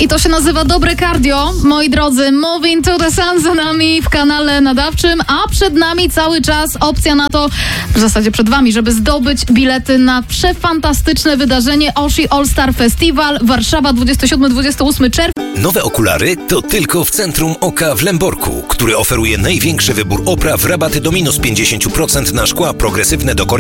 I to się nazywa dobre cardio, moi drodzy. Moving to the Sun za nami w kanale nadawczym, a przed nami cały czas opcja na to, w zasadzie przed wami, żeby zdobyć bilety na przefantastyczne wydarzenie Oshi All Star Festival Warszawa 27-28 czerwca. Nowe okulary to tylko w Centrum Oka w Lęborku, który oferuje największy wybór opraw, rabaty do minus 50% na szkła progresywne do korekcji